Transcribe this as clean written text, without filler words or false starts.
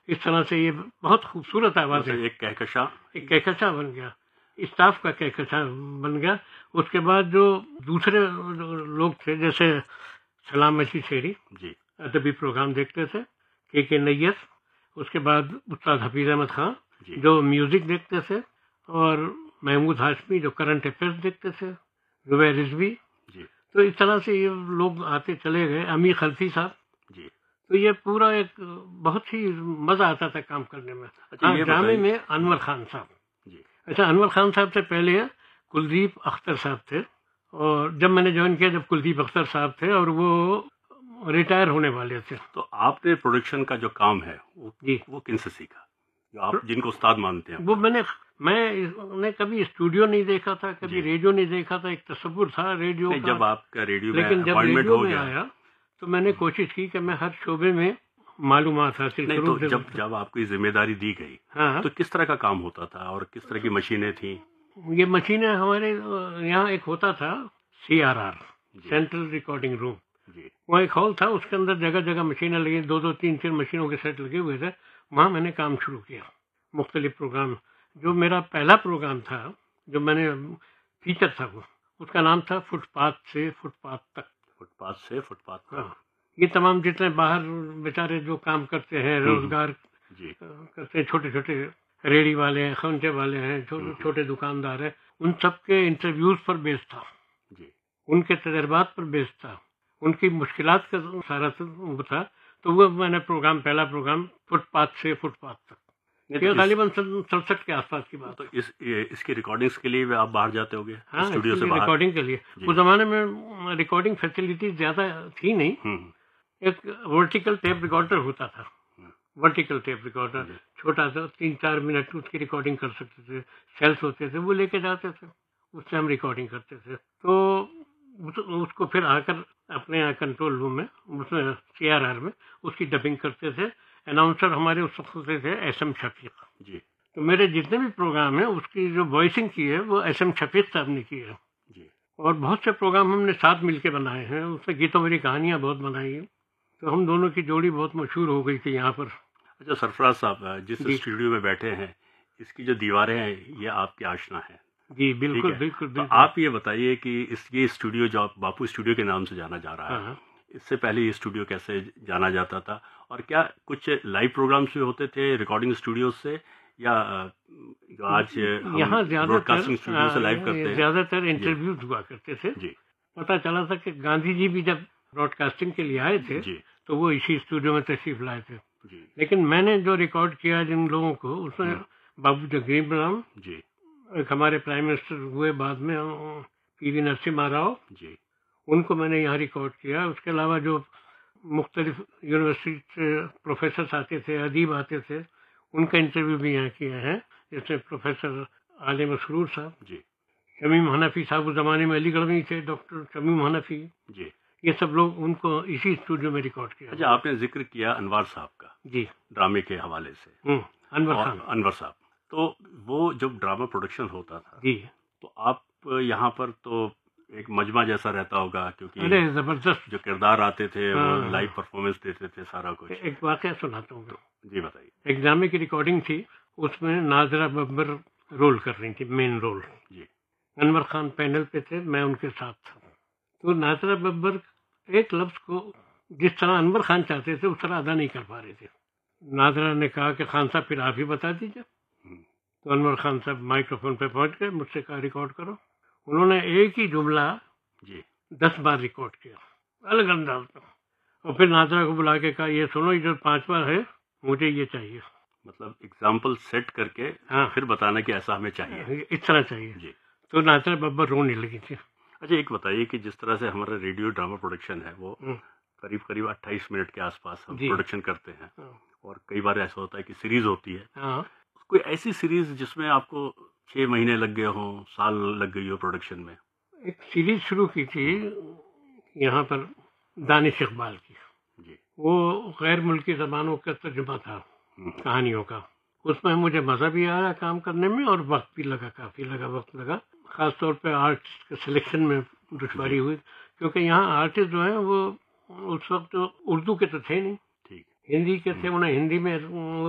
اس طرح سے یہ بہت خوبصورت آواز ہے. ایک کہکشاں بن گیا، اسٹاف کا کہکشاں بن گیا. اس کے بعد جو دوسرے لوگ تھے جیسے سلام مچی شیری جی ادبی پروگرام دیکھتے تھے، کے نیت، اس کے بعد استاد حفیظ احمد خان جی جو میوزک دیکھتے تھے، اور محمود ہاشمی جو کرنٹ افیئرس دیکھتے تھے، زبیر رضوی. جی تو اس طرح سے یہ لوگ آتے چلے گئے. امیر خلفی صاحب. جی تو یہ پورا ایک بہت ہی مزہ آتا تھا کام کرنے میں. اچھا یہ ڈرامے بتائیے. میں انور خان صاحب. جی اچھا انور خان صاحب سے پہلے کلدیپ اختر صاحب تھے، اور جب میں نے جوائن کیا جب کلدیپ اختر صاحب تھے اور وہ ریٹائر ہونے والے تھے. تو آپ نے پروڈکشن کا جو کام ہے جی وہ کن سے سیکھا، جو آپ جن کو استاد مانتے ہیں؟ وہ میں نے کبھی اسٹوڈیو نہیں دیکھا تھا، کبھی ریڈیو نہیں دیکھا تھا. ایک تصور تھا ریڈیو کا، جب آپ کا ریڈیو میں لیکن جب اپوائنٹمنٹ ریڈیو ہو میں گیا آیا تو میں نے کوشش کی کہ میں ہر شعبے میں معلومات حاصل نہیں کروں. تو جب آپ کو یہ ذمہ داری دی گئی ہاں تو کس طرح کا کام ہوتا تھا اور کس طرح کی مشینیں تھیں؟ یہ مشینیں ہمارے یہاں ایک ہوتا تھا CRR سینٹرل ریکارڈنگ روم. جی وہ ایک ہال تھا، اس کے اندر جگہ جگہ مشینیں لگی، 2 3 مشینوں کے سیٹ لگے ہوئے تھے. وہاں میں نے کام شروع کیا مختلف پروگرام. جو میرا پہلا پروگرام تھا جو میں نے فیچر تھا وہ اس کا نام تھا فٹ پاتھ سے فٹ پاتھ تک. فٹ پاتھ سے فٹ پاتھ تک. ہاں یہ تمام جتنے باہر بیچارے جو کام کرتے ہیں، روزگار جی کرتے ہیں، چھوٹے چھوٹے ریڑھی والے ہیں، خنچے والے ہیں، چھوٹے دکاندار ہیں، ان سب کے انٹرویوز پر بیس تھا، جی ان کے تجربات پر بیس تھا، ان کی مشکلات کا سارا وہ تھا. تو وہ میں نے پہلا پروگرام فٹ پاتھ سے فٹ پاتھ تک، یہ غالباً 67 کے آس پاس کی بات. تو اس کی ریکارڈنگس کے لیے آپ باہر جاتے ہو گے اسٹوڈیو سے باہر؟ ریکارڈنگ کے لیے اس زمانے میں ریکارڈنگ فیسلٹی زیادہ تھی نہیں. ایک ورٹیکل ٹیپ ریکارڈر ہوتا تھا، ورٹیکل ٹیپ ریکارڈر چھوٹا سا 3 4 منٹ اس کی ریکارڈنگ کر سکتے تھے. سیلس ہوتے تھے وہ لے کے جاتے تھے، اس سے ہم ریکارڈنگ کرتے تھے. تو اس کو پھر آ کر اپنے یہاں کنٹرول روم میں اس میں CRR میں اس کی ڈبنگ کرتے تھے. اناؤنسر ہمارے اس وقت ہوتے تھے SM شفیق جی. تو میرے جتنے بھی پروگرام ہیں اس کی جو وائسنگ کی ہے وہ SM شفیق صاحب نے کی ہے جی. اور بہت سے پروگرام ہم نے ساتھ مل کے بنائے ہیں. اس میں گیتوں میری کہانیاں بہت بنائی ہیں. تو ہم دونوں کی جوڑی بہت مشہور ہو گئی تھی یہاں پر. اچھا سرفراز صاحب، جس اسٹوڈیو میں بیٹھے ہیں اس کی جو دیواریں ہیں یہ آپ کے آشنا ہیں. جی بالکل بالکل تو بالکل. آپ یہ بتائیے کہ یہ اسٹوڈیو جو باپو اسٹوڈیو کے نام سے جانا جا رہا ہے، اس سے پہلے یہ اسٹوڈیو کیسے جانا جاتا تھا، اور کیا کچھ لائیو پروگرامس بھی ہوتے تھے ریکارڈنگ اسٹوڈیوز سے، یا جو آج یہاں براڈ کاسٹنگ اسٹوڈیو سے لائیو کرتے ہیں؟ زیادہ تر انٹرویوز ہوا کرتے تھے. جی پتہ چلا تھا کہ گاندھی جی بھی جب براڈ کاسٹنگ کے لیے آئے تھے جی تو وہ اسی اسٹوڈیو میں تشریف لائے تھے. جی لیکن میں نے جو ریکارڈ کیا جن لوگوں کو، اس میں بابو جگجیون رام، جی ایک ہمارے پرائم منسٹر ہوئے بعد میں PV نرسمہا راؤ، جی ان کو میں نے یہاں ریکارڈ کیا. اس کے علاوہ جو مختلف یونیورسٹی سے پروفیسرس آتے تھے، ادیب آتے تھے، ان کا انٹرویو بھی یہاں کیا ہے. جیسے پروفیسر علی مسرور صاحب، جی شمیم حنفی صاحب اس زمانے میں علی گڑھ میں ہی تھے، ڈاکٹر شمیم حنفی، جی. یہ سب لوگ ان کو اسی اسٹوڈیو میں ریکارڈ کیا. اچھا آپ نے ذکر کیا انوار صاحب کا جی ڈرامے کے حوالے سے. انور خان. انور صاحب، تو وہ جب ڈرامہ پروڈکشن ہوتا تھا جی تو آپ یہاں پر تو ایک مجمع جیسا رہتا ہوگا، کیونکہ ارے زبردست جو کردار آتے تھے وہ لائیو پرفارمنس دیتے تھے سارا کچھ. ایک واقعہ سناتا ہوں. جی بتائیے. ایک ڈرامے کی ریکارڈنگ تھی، اس میں ناظرہ ببر رول کر رہی تھی، مین رول. جی انور خان پینل پہ تھے، میں ان کے ساتھ تھا. تو ناظرہ ببر ایک لفظ کو جس طرح انور خان چاہتے تھے اس طرح ادا نہیں کر پا رہے تھے. ناظرہ نے کہا کہ خان صاحب پھر آپ ہی بتا دیجیے. تو انور خان صاحب مائکروفون پہ پہنچ گئے، مجھ سے کہا ریکارڈ کرو. انہوں نے ایک ہی جملہ جی 10 بار ریکارڈ کیا الگ انداز میں، اور پھر ناظرہ کو بلا کے کہا یہ سنو، یہ جو 5واں ہے مجھے یہ چاہیے. مطلب اگزامپل سیٹ کر کے پھر بتانا کہ ایسا ہمیں چاہیے، اس طرح چاہیے. جی. تو ناظرہ ببر رونے لگی تھی. اچھا ایک بتائیے کہ جس طرح سے ہمارا ریڈیو ڈرامہ پروڈکشن ہے وہ قریب 28 منٹ کے آس پاس ہم پروڈکشن کرتے ہیں، اور کئی بار ایسا ہوتا ہے کہ سیریز ہوتی ہے. کوئی ایسی سیریز جس میں آپ کو 6 مہینے لگ گئے ہوں، سال لگ گئی ہو پروڈکشن میں؟ ایک سیریز شروع کی تھی یہاں پر دانش اقبال کی. جی. وہ غیر ملکی زبانوں کا ترجمہ تھا کہانیوں کا. اس میں مجھے مزہ بھی آیا کام کرنے میں، اور وقت بھی لگا، کافی وقت لگا. خاص طور پہ آرٹسٹ کے سلیکشن میں دشواری ہوئی، کیونکہ یہاں آرٹسٹ جو ہیں وہ اس وقت اردو کے تو تھے نہیں، ہندی کے تھے. انہیں ہندی میں